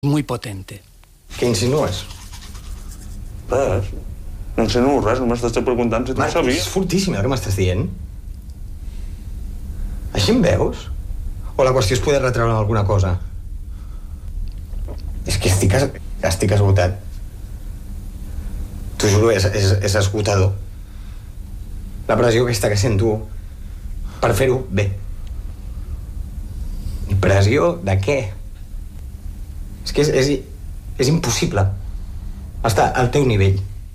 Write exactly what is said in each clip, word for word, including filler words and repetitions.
muy potente. Què insinues? Res. No insinuo res, només t'estic preguntant si tu Marc, ho sabies. és fortíssim el que m'estàs dient. Així em veus? O la qüestió és poder retreure alguna cosa? És que estic, es... estic esgotat. T'ho juro, és, és, és esgotador. La pressió aquesta que sento per fer-ho bé. I pressió de què? És que és, és, és impossible estar al teu nivell.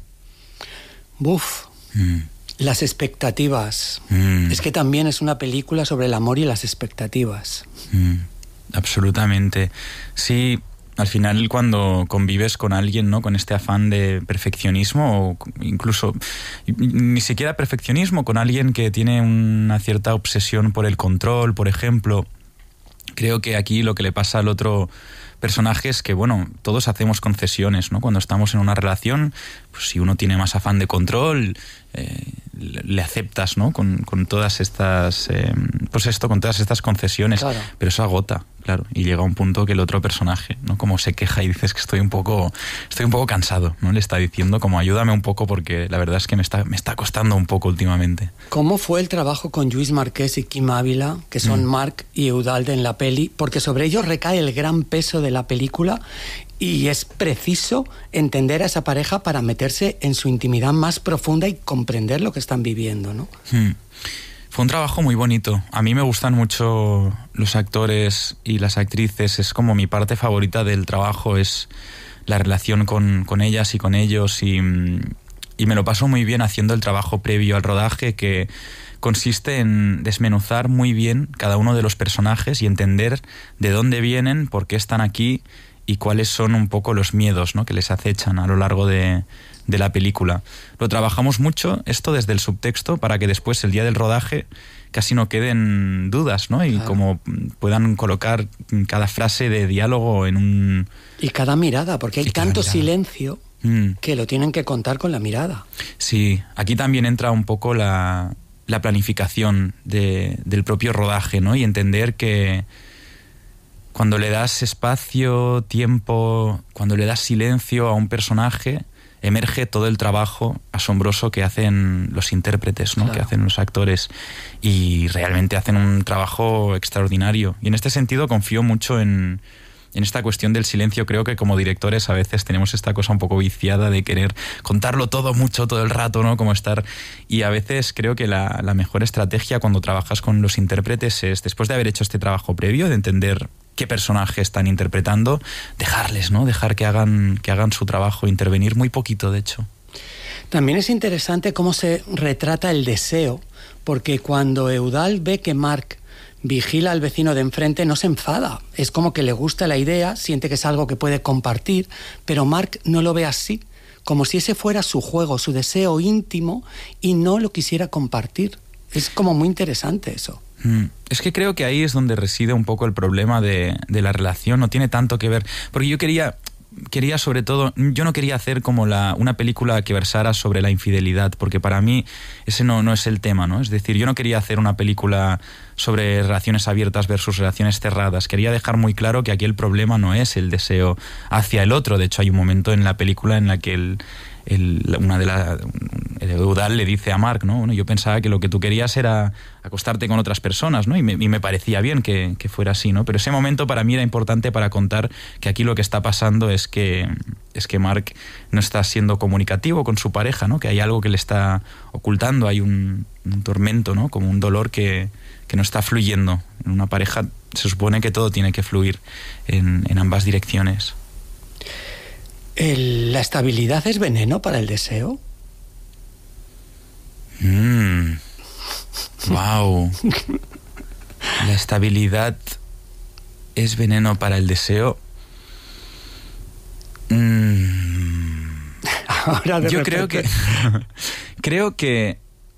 Buf. Mm. Las expectativas. Mm. Es que también es una película sobre el amor y las expectativas. Mm. Absolutamente. Sí, al final cuando convives con alguien, ¿no?, con este afán de perfeccionismo, o incluso ni siquiera perfeccionismo, con alguien que tiene una cierta obsesión por el control, por ejemplo, creo que aquí lo que le pasa al otro personaje es que, bueno, todos hacemos concesiones, ¿no? Cuando estamos en una relación, pues si uno tiene más afán de control, eh, le aceptas, ¿no?, con, con todas estas, eh, pues esto, con todas estas concesiones. Claro. Pero eso agota, claro, y llega un punto que el otro personaje, ¿no?, como se queja y dices que estoy un poco, estoy un poco cansado, ¿no? Le está diciendo como ayúdame un poco porque la verdad es que me está, me está costando un poco últimamente. ¿Cómo fue el trabajo con Lluís Marquès y Quim Ávila, que son mm. Marc y Eudalde en la peli? Porque sobre ellos recae el gran peso de la película y es preciso entender a esa pareja para meterse en su intimidad más profunda y comprender lo que están viviendo, ¿no? Mm. Fue un trabajo muy bonito. A mí me gustan mucho los actores y las actrices. Es como mi parte favorita del trabajo, es la relación con, con ellas y con ellos. Y, y me lo paso muy bien haciendo el trabajo previo al rodaje, que consiste en desmenuzar muy bien cada uno de los personajes y entender de dónde vienen, por qué están aquí y cuáles son un poco los miedos, ¿no?, que les acechan a lo largo de, de la película. Lo trabajamos mucho, esto desde el subtexto, para que después, el día del rodaje, casi no queden dudas, ¿no? Y claro, como puedan colocar cada frase de diálogo en un... Y cada mirada, porque hay tanto silencio mm. que lo tienen que contar con la mirada. Sí, aquí también entra un poco la, la planificación de, del propio rodaje, ¿no? Y entender que cuando le das espacio, tiempo, cuando le das silencio a un personaje, emerge todo el trabajo asombroso que hacen los intérpretes, ¿no?, claro, que hacen los actores, y realmente hacen un trabajo extraordinario. Y en este sentido confío mucho en, en esta cuestión del silencio. Creo que como directores a veces tenemos esta cosa un poco viciada de querer contarlo todo mucho todo el rato, ¿no?, como estar... Y a veces creo que la, la mejor estrategia cuando trabajas con los intérpretes es, después de haber hecho este trabajo previo, de entender qué personaje están interpretando, dejarles, ¿no?, dejar que hagan, que hagan su trabajo, intervenir muy poquito, de hecho. También es interesante cómo se retrata el deseo, porque cuando Eudald ve que Marc vigila al vecino de enfrente, no se enfada. Es como que le gusta la idea, siente que es algo que puede compartir, pero Marc no lo ve así, como si ese fuera su juego, su deseo íntimo, y no lo quisiera compartir. Es como muy interesante eso. Es que creo que ahí es donde reside un poco el problema de, de la relación. No tiene tanto que ver, porque yo quería... Quería sobre todo, yo no quería hacer como la, una película que versara sobre la infidelidad, porque para mí ese no, no es el tema, ¿no? Es decir, yo no quería hacer una película sobre relaciones abiertas versus relaciones cerradas. Quería dejar muy claro que aquí el problema no es el deseo hacia el otro. De hecho, hay un momento en la película en la que el, el, una de la, el Eudald le dice a Marc, ¿no? Bueno, yo pensaba que lo que tú querías era acostarte con otras personas, ¿no? Y me, y me parecía bien que, que fuera así, ¿no? Pero ese momento para mí era importante para contar que aquí lo que está pasando es que, es que Marc no está siendo comunicativo con su pareja, ¿no? Que hay algo que le está ocultando, hay un, un tormento, ¿no? Como un dolor que, que no está fluyendo. En una pareja se supone que todo tiene que fluir en, en ambas direcciones. ¿El, ¿La estabilidad es veneno para el deseo? Mm. Wow. La estabilidad es veneno para el deseo. Mm. Ahora de Yo repente. creo que creo que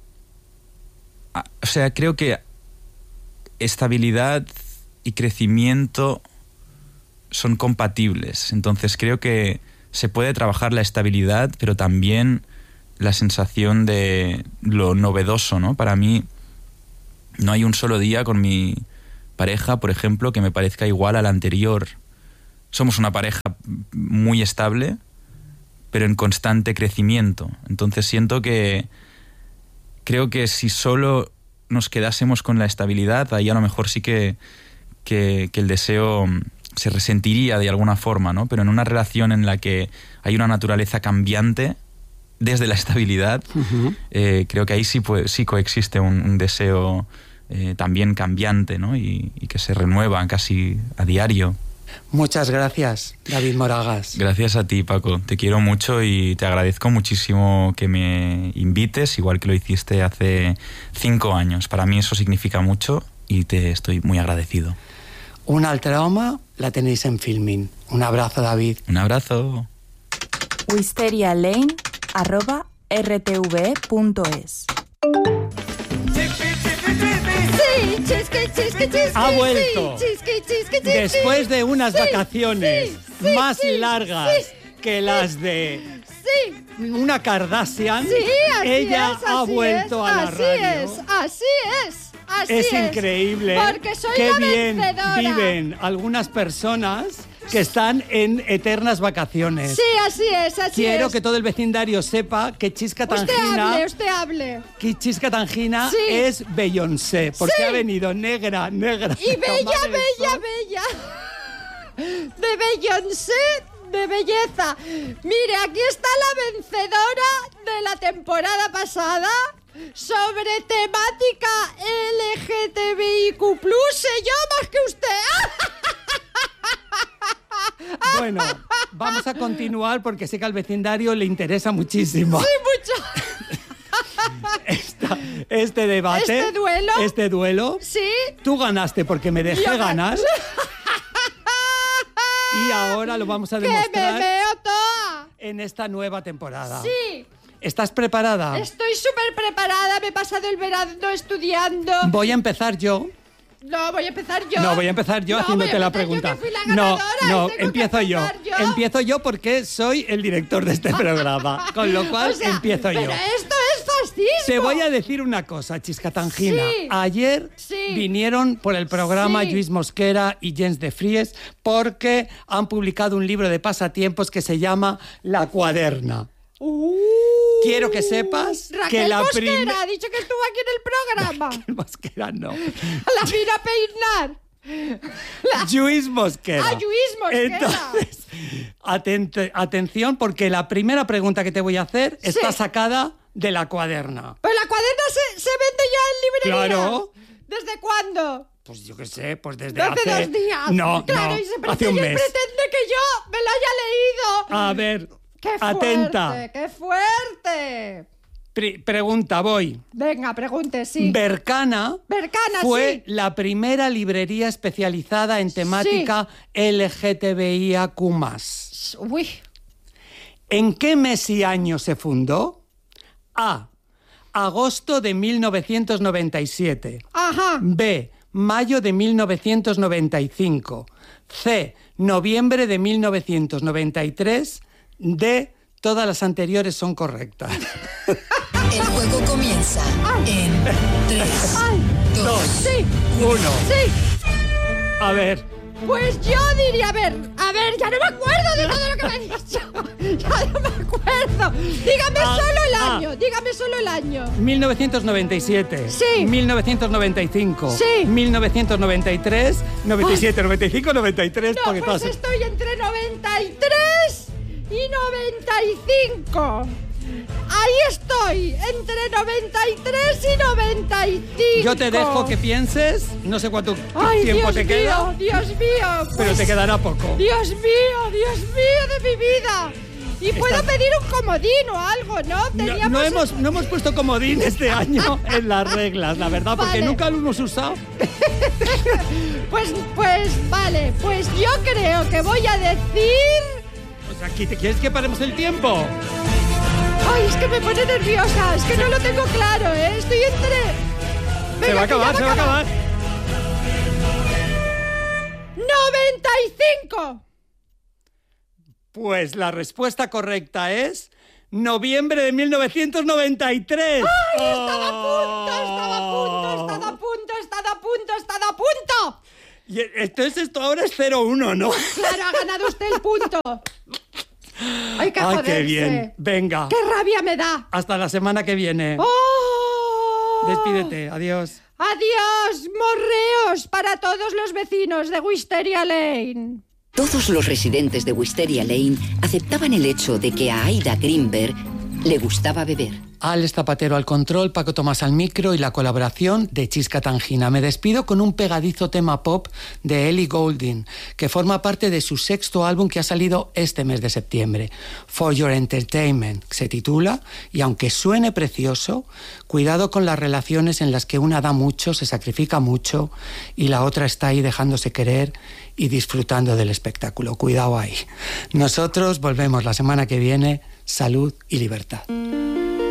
o sea, creo que estabilidad y crecimiento son compatibles. Entonces creo que se puede trabajar la estabilidad, pero también la sensación de lo novedoso, ¿no? Para mí no hay un solo día con mi pareja, por ejemplo, que me parezca igual al anterior. somos una pareja muy estable, pero en constante crecimiento. Entonces siento que creo que si solo nos quedásemos con la estabilidad, ahí a lo mejor sí que, que, que el deseo se resentiría de alguna forma, ¿no? Pero en una relación en la que hay una naturaleza cambiante desde la estabilidad, uh-huh. eh, creo que ahí sí, pues, sí coexiste un, un deseo eh, también cambiante, ¿no? Y, y que se renueva casi a diario. Muchas gracias, David Moragas. Gracias a ti, Paco. Te quiero mucho y te agradezco muchísimo que me invites, igual que lo hiciste hace cinco años. Para mí eso significa mucho y te estoy muy agradecido. Un altre home la tenéis en Filmin. Un abrazo, David. Un abrazo. wisterialane arroba r t v e punto es. Sí, chisque, chisque, chisque. Ha vuelto. Sí, chisque, chisque, chisque. Después de unas Sí, vacaciones sí, sí, más sí, largas sí, que sí, las de Sí, una Kardashian, sí, así ella es, ha así vuelto es, a la así radio. Es, así es, así Es es. increíble. Porque soy qué la bien vencedora. viven algunas personas que están en eternas vacaciones. Sí, así es, así Quiero es. que todo el vecindario sepa que Chisca Usted Tangina, hable, usted hable. que Chisca Tangina Sí. es Beyoncé, porque Sí. ha venido negra, negra. Y bella, tomada el bella, sol. bella. De Beyoncé, de belleza. Mire, aquí está la vencedora de la temporada pasada sobre temática L G T B I Q plus. Sé yo más que usted. Bueno, vamos a continuar porque sé que al vecindario le interesa muchísimo. Sí, mucho. Esta- este debate. ¿Este duelo? Este duelo. Sí. Tú ganaste porque me dejé Yo- ganar. Y ahora lo vamos a Que me demostrar veo toda. en esta nueva temporada. Sí. ¿Estás preparada? Estoy súper preparada. Me he pasado el verano estudiando. Voy a empezar yo. No, voy a empezar yo. No, voy a empezar yo No, haciéndote voy a la empezar pregunta. Yo que fui la no, ganadora no, y tengo empiezo que yo. empezar yo. Empiezo yo porque soy el director de este programa. Con lo cual O sea, empiezo pero yo. esto es fascismo. Te voy a decir una cosa, Chisca Tangina. Sí. Ayer Sí. vinieron por el programa Sí. Lluís Mosquera y Jens de Fries porque han publicado un libro de pasatiempos que se llama La Cuaderna. Uh, Quiero que sepas Raquel que la Mosquera prim- ha dicho que estuvo aquí en el programa. Raquel Mosquera no. La vino a peinar. Lluís Mosquera. Ah, Lluís Mosquera. Entonces, atente- atención porque la primera pregunta que te voy a hacer Sí. está sacada de La Cuaderna. Pues la cuaderna se, se vende ya en librería. Claro. ¿Desde cuándo? Pues yo qué sé, pues desde Desde hace... dos días. No, claro, no, y se hace pretende, un y mes. pretende que yo me lo haya leído. A ver, ¡Qué fuerte! atenta. ¡Qué fuerte! Pri- pregunta, voy. Venga, pregunte, sí. Bercana Bercana, fue sí. la primera librería especializada en temática L G T B I A Q más. Uy. ¿En qué mes y año se fundó? A. Agosto de mil novecientos noventa y siete. Ajá. B. Mayo de mil novecientos noventa y cinco. C. Noviembre de mil novecientos noventa y tres. D. Todas las anteriores son correctas. El juego comienza en tres, dos, Dos. Sí. Uno. Sí. A ver, Pues yo diría, a ver, a ver, ya no me acuerdo de todo lo que me ha dicho. Ya no me acuerdo. Dígame Ah, solo el ah. año, dígame solo el año. mil novecientos noventa y siete. Sí. mil novecientos noventa y cinco. Sí. mil novecientos noventa y tres. noventa y siete, noventa y cinco, noventa y tres. No, porque pues todas- estoy entre noventa y tres y noventa y cinco. Ahí estoy, entre noventa y tres y noventa y cinco. Yo te dejo que pienses. No sé cuánto Ay, tiempo Dios te mío, queda, Dios mío. pero pues, te quedará poco. Dios mío, Dios mío de mi vida. Y puedo Estás- pedir un comodín o algo, ¿no? No, Teníamos... no hemos, no hemos puesto comodín este año en las reglas, la verdad, porque Vale. nunca lo hemos usado. Pues, pues, vale, pues yo creo que voy a decir... O sea, ¿qui- ¿quieres que paremos el tiempo? Ay, es que me pone nerviosa, es que no lo tengo claro, ¿eh? Estoy entre... se Venga, va a que ya acabar, se va a acabar. ¡noventa y cinco! Pues la respuesta correcta es noviembre de mil novecientos noventa y tres. ¡Ay, estaba a punto, estaba a punto, estaba a punto, estaba a punto, estaba a punto! Y entonces esto ahora es cero uno, ¿no? Claro, ha ganado usted el punto. Hay que ¡Ay, joderse. qué bien! Venga. ¡Qué rabia me da! Hasta la semana que viene. ¡Oh! Despídete. Adiós. ¡Adiós, morreos para todos los vecinos de Wisteria Lane! Todos los residentes de Wisteria Lane aceptaban el hecho de que a Aida Greenberg le gustaba beber. Alex Zapatero al control, Paco Tomás al micro y la colaboración de Chisca Tangina. Me despido con un pegadizo tema pop de Ellie Goulding, que forma parte de su sexto álbum que ha salido este mes de septiembre. For Your Entertainment se titula, y aunque suene precioso, cuidado con las relaciones en las que una da mucho, se sacrifica mucho y la otra está ahí dejándose querer y disfrutando del espectáculo. Cuidado ahí. Nosotros volvemos la semana que viene. Salud y libertad.